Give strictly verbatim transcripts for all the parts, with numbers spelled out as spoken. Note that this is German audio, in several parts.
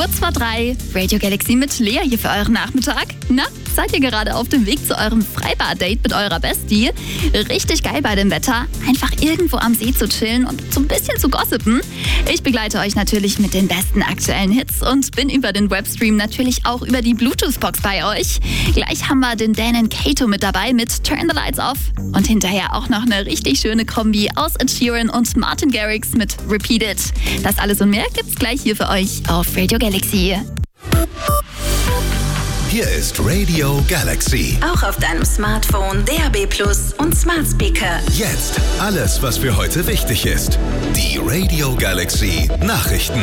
Kurz vor drei, Radio Galaxy mit Lea hier für euren Nachmittag. Na, seid ihr gerade auf dem Weg zu eurem Freibad-Date mit eurer Bestie? Richtig geil bei dem Wetter, einfach irgendwo am See zu chillen und so ein bisschen zu gossipen. Ich begleite euch natürlich mit den besten aktuellen Hits und bin über den Webstream natürlich auch über die Bluetooth-Box bei euch. Gleich haben wir den Dan und Kato mit dabei mit Turn the Lights Off und hinterher auch noch eine richtig schöne Kombi aus Ed Sheeran und Martin Garrix mit Repeat It. Das alles und mehr gibt's gleich hier für euch auf Radio Galaxy. Hier ist Radio Galaxy. Auch auf deinem Smartphone, D A B Plus und Smart Speaker. Jetzt alles, was für heute wichtig ist. Die Radio Galaxy Nachrichten.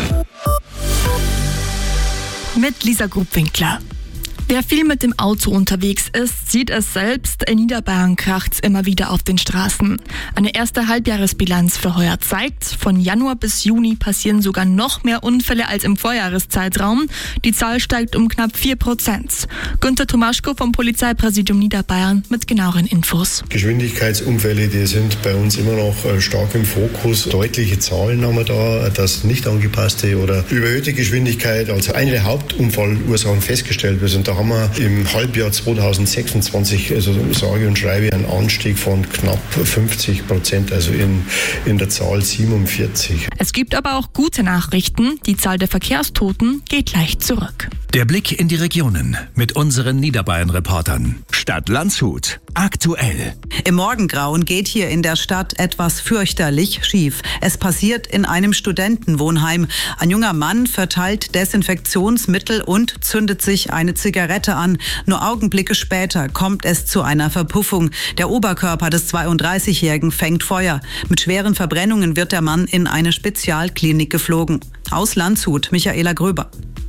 Mit Lisa Grubwinkler. Wer viel mit dem Auto unterwegs ist, sieht es selbst. In Niederbayern kracht's immer wieder auf den Straßen. Eine erste Halbjahresbilanz für heuer zeigt, von Januar bis Juni passieren sogar noch mehr Unfälle als im Vorjahreszeitraum. Die Zahl steigt um knapp vier Prozent. Günther Tomaschko vom Polizeipräsidium Niederbayern mit genaueren Infos. Geschwindigkeitsunfälle, die sind bei uns immer noch stark im Fokus. Deutliche Zahlen haben wir da, dass nicht angepasste oder überhöhte Geschwindigkeit als eine der Hauptunfallursachen festgestellt wird. Und da haben wir im Halbjahr zweitausendsechsundzwanzig, also sage und schreibe, einen Anstieg von knapp fünfzig Prozent, also in, in der Zahl siebenundvierzig. Es gibt aber auch gute Nachrichten. Die Zahl der Verkehrstoten geht leicht zurück. Der Blick in die Regionen mit unseren Niederbayern-Reportern. Stadt Landshut. Aktuell. Im Morgengrauen geht hier in der Stadt etwas fürchterlich schief. Es passiert in einem Studentenwohnheim. Ein junger Mann verteilt Desinfektionsmittel und zündet sich eine Zigarette an. Nur Augenblicke später kommt es zu einer Verpuffung. Der Oberkörper des zweiunddreißigjährigen fängt Feuer. Mit schweren Verbrennungen wird der Mann in eine Spezialklinik geflogen. Aus Landshut, Michaela Gröber.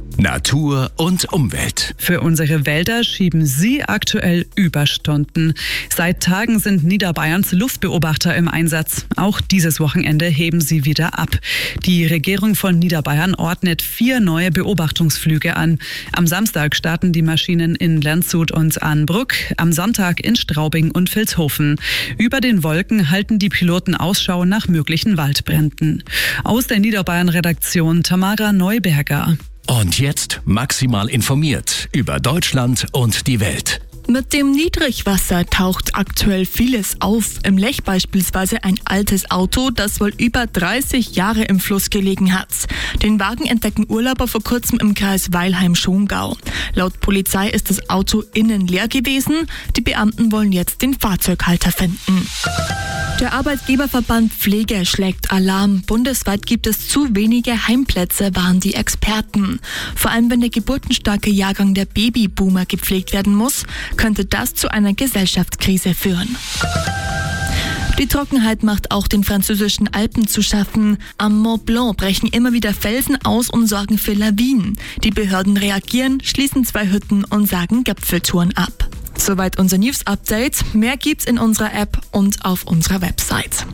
Natur und Umwelt. Für unsere Wälder schieben sie aktuell Überstunden. Seit Tagen sind Niederbayerns Luftbeobachter im Einsatz. Auch dieses Wochenende heben sie wieder ab. Die Regierung von Niederbayern ordnet vier neue Beobachtungsflüge an. Am Samstag starten die Maschinen in Landshut und Arnbruck, am Sonntag in Straubing und Vilshofen. Über den Wolken halten die Piloten Ausschau nach möglichen Waldbränden. Aus der Niederbayern-Redaktion Tamara Neuberger. Und jetzt maximal informiert über Deutschland und die Welt. Mit dem Niedrigwasser taucht aktuell vieles auf. Im Lech beispielsweise ein altes Auto, das wohl über dreißig Jahre im Fluss gelegen hat. Den Wagen entdecken Urlauber vor kurzem im Kreis Weilheim-Schongau. Laut Polizei ist das Auto innen leer gewesen. Die Beamten wollen jetzt den Fahrzeughalter finden. Der Arbeitgeberverband Pflege schlägt Alarm. Bundesweit gibt es zu wenige Heimplätze, warnen die Experten. Vor allem wenn der geburtenstarke Jahrgang der Babyboomer gepflegt werden muss, könnte das zu einer Gesellschaftskrise führen. Die Trockenheit macht auch den französischen Alpen zu schaffen. Am Mont Blanc brechen immer wieder Felsen aus und sorgen für Lawinen. Die Behörden reagieren, schließen zwei Hütten und sagen Gipfeltouren ab. Soweit unser News-Update. Mehr gibt's in unserer App und auf unserer Website.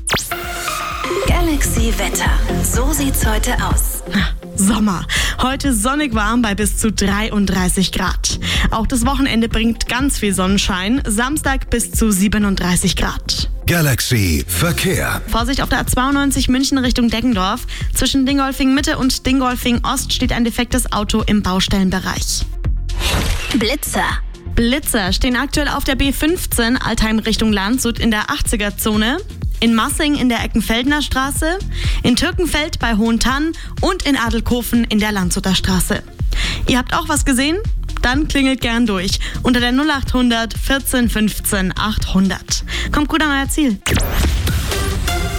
Galaxy Wetter. So sieht's heute aus. Sommer. Heute sonnig warm bei bis zu dreiunddreißig Grad. Auch das Wochenende bringt ganz viel Sonnenschein. Samstag bis zu siebenunddreißig Grad. Galaxy Verkehr. Vorsicht auf der A zweiundneunzig München Richtung Deggendorf. Zwischen Dingolfing Mitte und Dingolfing Ost steht ein defektes Auto im Baustellenbereich. Blitzer. Blitzer stehen aktuell auf der B fünfzehn Altheim Richtung Landshut in der achtziger-Zone, in Massing in der Eckenfeldener Straße, in Türkenfeld bei Hohentann und in Adelkofen in der Landshuter Straße. Ihr habt auch was gesehen? Dann klingelt gern durch unter der null achthundert vierzehn fünfzehn achthundert. Kommt gut an euer Ziel.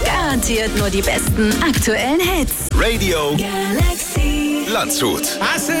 Garantiert nur die besten aktuellen Hits. Radio Galaxy. Landshut.